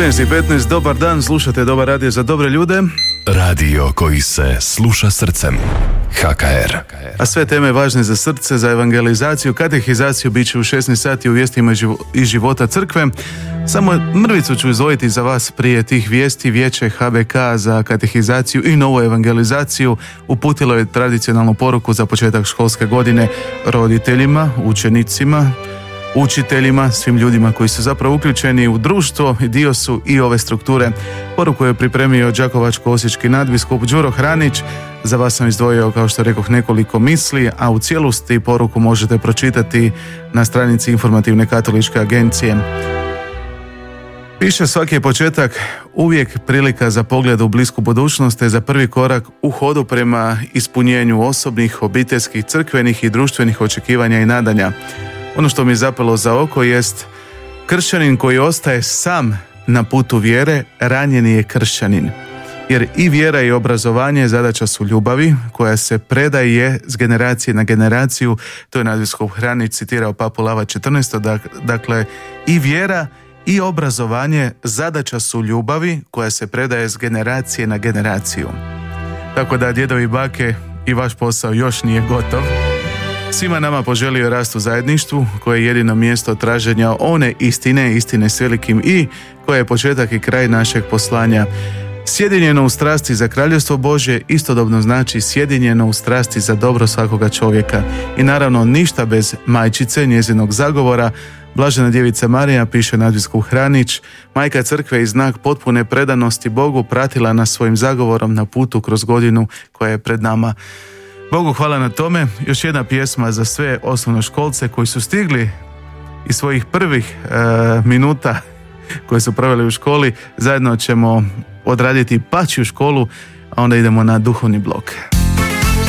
13:15, dobar dan, slušate Dobar radio za dobre ljude. Radio koji se sluša srcem. HKR. A sve teme važne za srce, za evangelizaciju, katehizaciju bit će u 16 sati u vijestima iz života crkve. Samo mrvicu ću izdvojiti za vas prije tih vijesti. Vijeće HBK za katehizaciju i novu evangelizaciju uputilo je tradicionalnu poruku za početak školske godine roditeljima, učenicima, učiteljima, svim ljudima koji su zapravo uključeni u društvo i dio su i ove strukture. Poruku je pripremio đakovačko-osječki nadbiskup Đuro Hranić. Za vas sam izdvojio, kao što rekoh, nekoliko misli, a u cijelosti poruku možete pročitati na stranici Informativne katoličke agencije. Piše, svaki je početak uvijek prilika za pogled u blisku budućnost te za prvi korak u hodu prema ispunjenju osobnih, obiteljskih, crkvenih i društvenih očekivanja i nadanja. Ono što mi je zapelo za oko jest kršćanin koji ostaje sam na putu vjere, ranjeni je kršćanin. Jer i vjera i obrazovanje zadaća su ljubavi koja se predaje s generacije na generaciju. To je nadbiskup Hranić citirao papu Lava XIV. Dakle, i vjera i obrazovanje zadaća su ljubavi koja se predaje s generacije na generaciju. Tako da, djedovi i bake, i vaš posao još nije gotov. Svima nama poželio rast u zajedništvu, koje je jedino mjesto traženja one istine s velikim I, koje je početak i kraj našeg poslanja. Sjedinjeno u strasti za kraljevstvo Božje istodobno znači sjedinjeno u strasti za dobro svakoga čovjeka. I naravno ništa bez majčice, njezinog zagovora. Blažena djevica Marija, piše nadbiskup Hranić, majka crkve i znak potpune predanosti Bogu, pratila nas svojim zagovorom na putu kroz godinu koja je pred nama. Bogu hvala na tome. Još jedna pjesma za sve osnovnoškolce koji su stigli iz svojih prvih minuta koje su proveli u školi. Zajedno ćemo odraditi Pačju školu, a onda idemo na duhovni blok.